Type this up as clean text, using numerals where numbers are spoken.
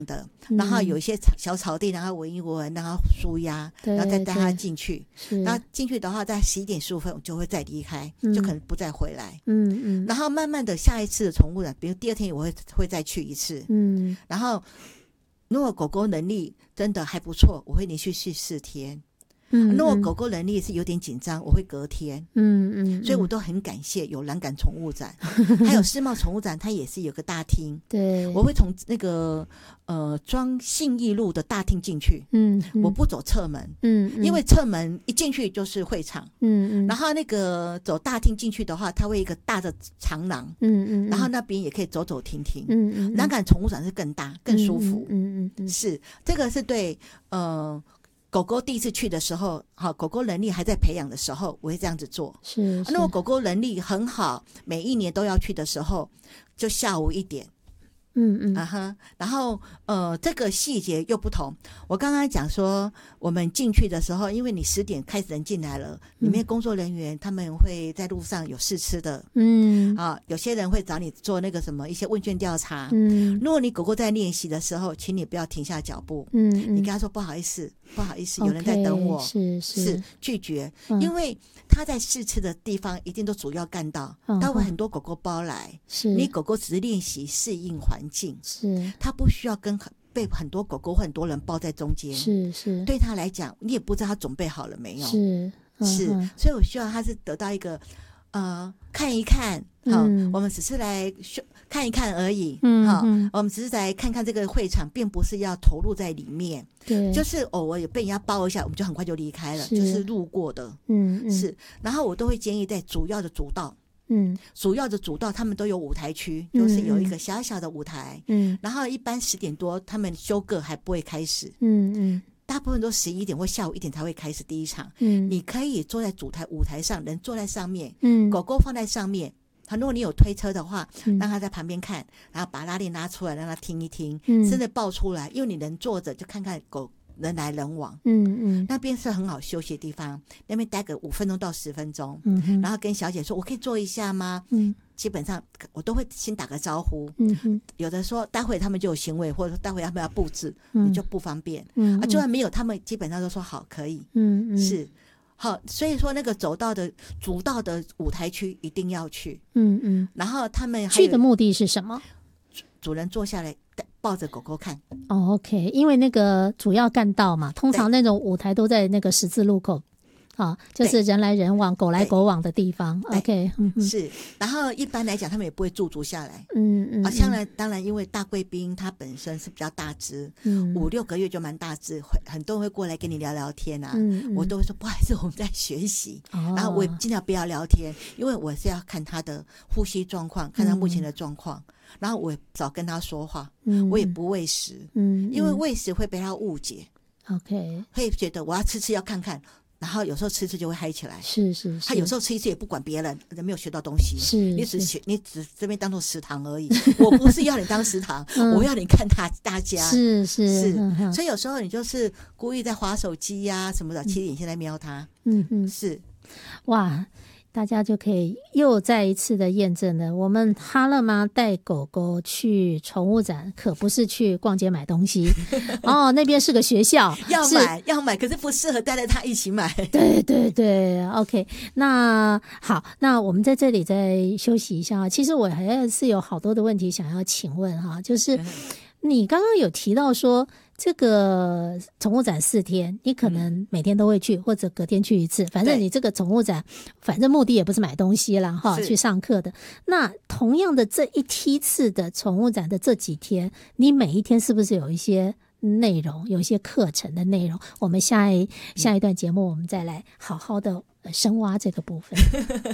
的，然后有一些小草地，然后闻一闻，然后舒压，然后再带他进去。然后进去的话，在11点15分我就会再离开，就可能不再回来。然后慢慢的下一次的宠物展，比如第2天我会再去一次。然后如果狗狗能力真的还不错，我会连续去4天。如果狗狗能力是有点紧张，我会隔天。所以我都很感谢有蓝港宠物展，还有世贸宠物展，它也是有个大厅。对，我会从那个庄信义路的大厅进去。我不走侧门。因为侧门一进去就是会场。然后那个走大厅进去的话，它会一个大的长廊。然后那边也可以走走停停。蓝港宠物展是更大更舒服。是这个是对狗狗第一次去的时候，狗狗能力还在培养的时候，我会这样子做。是。如果狗狗能力很好，每一年都要去的时候，就下午1点。然后这个细节又不同。我刚刚讲说，我们进去的时候，因为你10点开始人进来了，里面工作人员他们会在路上有试吃的。有些人会找你做那个什么一些问卷调查。如果你狗狗在练习的时候，请你不要停下脚步。你跟他说不好意思，有人在等我。是拒绝。因为他在试吃的地方一定都主要干道，他会很多狗狗包来。你狗狗只是练习适应环境，他不需要被很多狗狗或很多人包在中间。是对他来讲，你也不知道他准备好了没有。是所以我希望他是得到一个看一看。我们只是来看一看而已。我们只是来看看这个会场，并不是要投入在里面。就是偶尔有被人家包一下，我们就很快就离开了，就是路过的。是。然后我都会建议在主要的主道他们都有舞台区，就是有一个小小的舞台。然后一般10点多他们休课还不会开始。大部分都11点或下午1点才会开始第一场。你可以坐在舞台上，人坐在上面，狗狗放在上面。如果你有推车的话，让他在旁边看，然后把拉链拉出来让他听一听，真的抱出来，因为你人坐着就看看狗人来人往。那边是很好休息的地方，那边待个5分钟到10分钟。然后跟小姐说我可以坐一下吗？基本上我都会先打个招呼。有的说待会他们就有行为，或者说待会他们要布置，你就不方便。就算没有，他们基本上都说好可以。是好，所以说那个主道的舞台区一定要去。然后他们去的目的是什么？ 主人坐下来抱着狗狗看。 OK， 因为那个主要干道嘛，通常那种舞台都在那个十字路口。就是人来人往狗来狗往的地方。 OK。 是。然后一般来讲他们也不会驻足下来。当然因为大贵宾它本身是比较大只，5、6个月就蛮大只，很多人会过来跟你聊聊天啊。我都会说不好意思我们在学习。然后我也尽量不要聊天，因为我是要看他的呼吸状况，看他目前的状况。然后我也少跟他说话。我也不喂食。因为喂食会被他误解。 OK， 会觉得我要吃要看看，然后有时候吃就会嗨起来。是。他有时候吃一次也不管别人，没有学到东西。你只这边当做食堂而已。我不是要你当食堂，我要你看大家。是。所以有时候你就是故意在滑手机呀什么的，其实你现在瞄他。是。 哇，大家就可以又再一次的验证了，我们哈乐妈带狗狗去宠物展可不是去逛街买东西。那边是个学校。 要买可是不适合带着他一起买。 对 OK。 那好，那我们在这里再休息一下。其实我还是有好多的问题想要请问哈，就是你刚刚有提到说这个宠物展4天，你可能每天都会去，或者隔天去一次，反正你这个宠物展反正目的也不是买东西啦去上课的。那同样的这一梯次的宠物展的这几天，你每一天是不是有一些内容，有一些课程的内容？我们下一段节目我们再来好好的深挖这个部分。